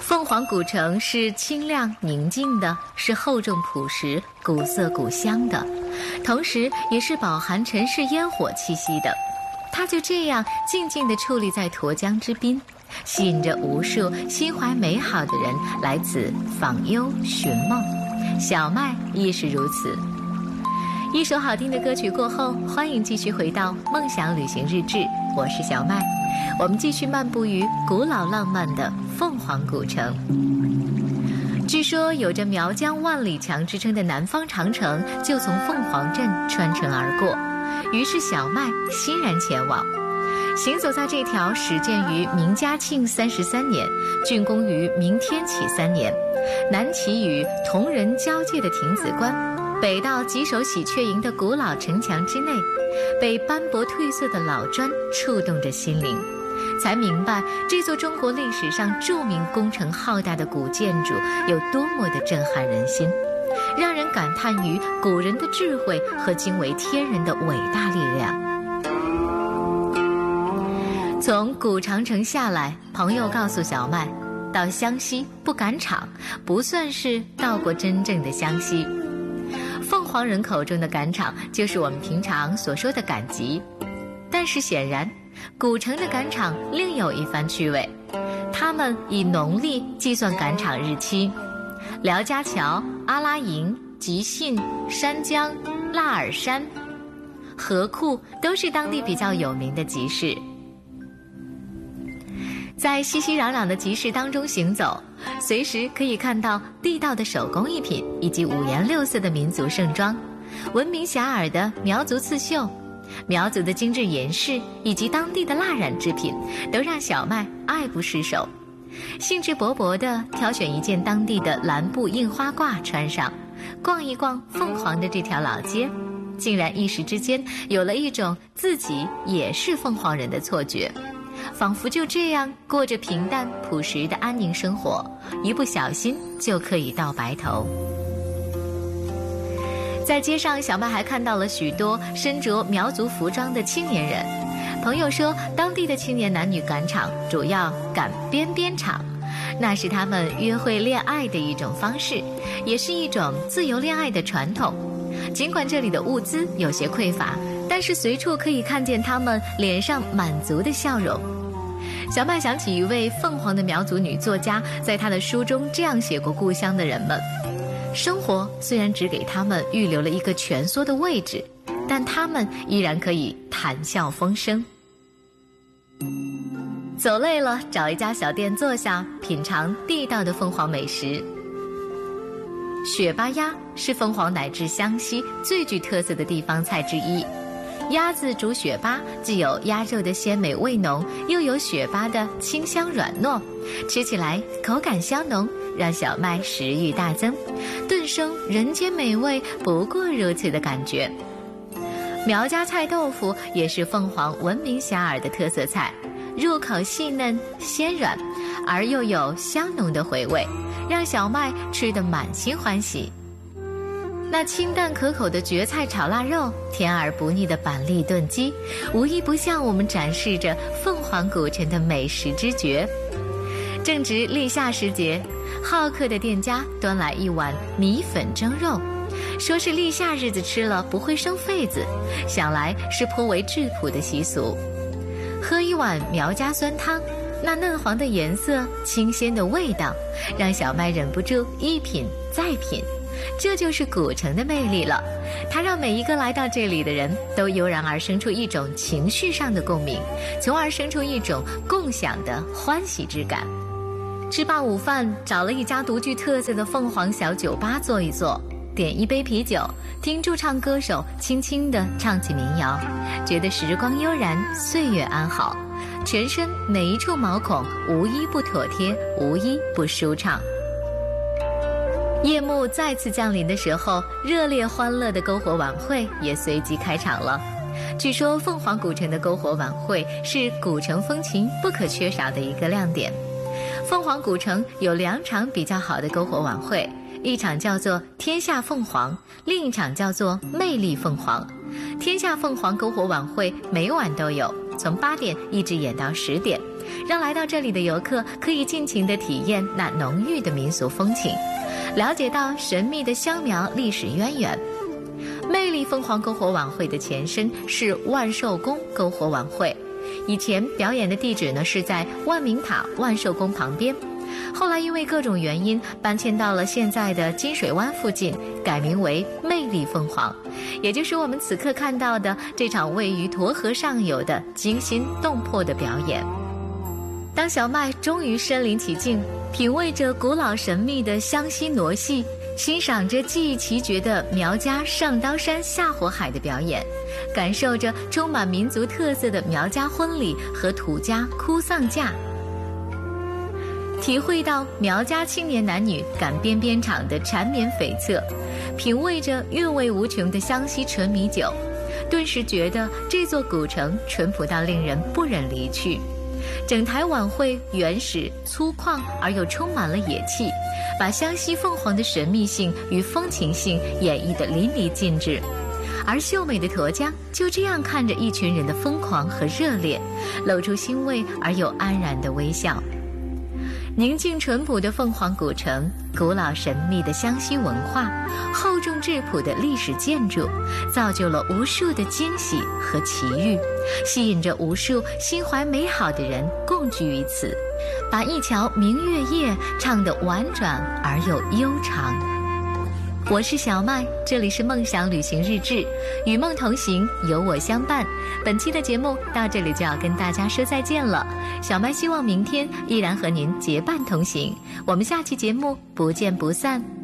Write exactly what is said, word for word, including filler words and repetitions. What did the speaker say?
凤凰古城是清亮宁静的，是厚重朴实、古色古香的，同时也是饱含尘世烟火气息的。它就这样静静地矗立在沱江之滨，吸引着无数心怀美好的人来此访幽寻梦。小麦亦是如此。一首好听的歌曲过后，欢迎继续回到梦想旅行日志，我是小麦，我们继续漫步于古老浪漫的凤凰古城。据说有着苗疆万里墙之称的南方长城就从凤凰镇穿城而过，于是小麦欣然前往。行走在这条始建于明嘉庆三十三年，竣工于明天启三年，南起与铜仁交界的亭子关，北到吉首喜鹊营的古老城墙之内，被斑驳褪色的老砖触动着心灵，才明白这座中国历史上著名工程浩大的古建筑有多么的震撼人心，让人感叹于古人的智慧和惊为天人的伟大力量。从古长城下来，朋友告诉小麦，到湘西不赶场，不算是到过真正的湘西。凤凰人口中的赶场，就是我们平常所说的赶集，但是显然，古城的赶场另有一番趣味。他们以农历计算赶场日期，廖家桥、阿拉营、吉信、山江、腊尔山、河库都是当地比较有名的集市。在熙熙攘攘的集市当中行走，随时可以看到地道的手工艺品以及五颜六色的民族盛装，闻名遐迩的苗族刺绣、苗族的精致银饰以及当地的蜡染制品，都让小麦爱不释手。兴致勃勃地挑选一件当地的蓝布印花褂穿上，逛一逛凤凰的这条老街，竟然一时之间有了一种自己也是凤凰人的错觉，仿佛就这样过着平淡朴实的安宁生活，一不小心就可以到白头。在街上，小麦还看到了许多身着苗族服装的青年人。朋友说，当地的青年男女赶场主要赶边边场，那是他们约会恋爱的一种方式，也是一种自由恋爱的传统。尽管这里的物资有些匮乏，但是随处可以看见他们脸上满足的笑容。小麦想起一位凤凰的苗族女作家，在她的书中这样写过故乡的人们：生活虽然只给他们预留了一个蜷缩的位置，但他们依然可以谈笑风生。走累了，找一家小店坐下，品尝地道的凤凰美食。雪巴鸭是凤凰乃至湘西最具特色的地方菜之一。鸭子煮雪巴，既有鸭肉的鲜美味浓，又有雪巴的清香软糯，吃起来口感香浓，让小麦食欲大增，顿生人间美味不过如此的感觉。苗家菜豆腐也是凤凰闻名遐迩的特色菜，入口细嫩鲜软，而又有香浓的回味，让小麦吃得满心欢喜。那清淡可口的蕨菜炒腊肉，甜而不腻的板栗炖鸡，无一不向我们展示着凤凰古城的美食之绝。正值立夏时节，好客的店家端来一碗米粉蒸肉，说是立夏日子吃了不会生痱子，想来是颇为质朴的习俗。喝一碗苗家酸汤，那嫩黄的颜色，清鲜的味道，让小麦忍不住一品再品。这就是古城的魅力了，它让每一个来到这里的人都油然而生出一种情绪上的共鸣，从而生出一种共享的欢喜之感。吃罢午饭，找了一家独具特色的凤凰小酒吧坐一坐，点一杯啤酒，听驻唱歌手轻轻地唱起民谣，觉得时光悠然，岁月安好，全身每一处毛孔无一不妥帖，无一不舒畅。夜幕再次降临的时候，热烈欢乐的篝火晚会也随即开场了。据说凤凰古城的篝火晚会是古城风情不可缺少的一个亮点。凤凰古城有两场比较好的篝火晚会，一场叫做天下凤凰，另一场叫做魅力凤凰。天下凤凰篝火晚会每晚都有，从八点一直演到十点， 让来到这里的游客可以尽情地体验那浓郁的民俗风情，了解到神秘的香苗历史渊源。魅力凤凰篝火晚会的前身是万寿宫篝火晚会，以前表演的地址呢是在万明塔万寿宫旁边，后来因为各种原因搬迁到了现在的金水湾附近，改名为魅力凤凰，也就是我们此刻看到的这场位于沱河上游的惊心动魄的表演。当小麦终于身临其境，品味着古老神秘的湘西傩戏，欣赏着技艺奇绝的苗家上刀山下火海的表演，感受着充满民族特色的苗家婚礼和土家哭丧嫁，体会到苗家青年男女赶边边场的缠绵悱恻，品味着韵味无穷的湘西纯米酒，顿时觉得这座古城淳朴到令人不忍离去。整台晚会原始粗犷而又充满了野气，把湘西凤凰的神秘性与风情性演绎得淋漓尽致。而秀美的沱江就这样看着一群人的疯狂和热烈，露出欣慰而又安然的微笑。宁静淳朴的凤凰古城，古老神秘的湘西文化，厚重质朴的历史建筑，造就了无数的惊喜和奇遇，吸引着无数心怀美好的人共聚于此，把一桥明月夜唱得婉转而又悠长。我是小麦，这里是梦想旅行日志，与梦同行，有我相伴。本期的节目到这里就要跟大家说再见了，小麦希望明天依然和您结伴同行，我们下期节目不见不散。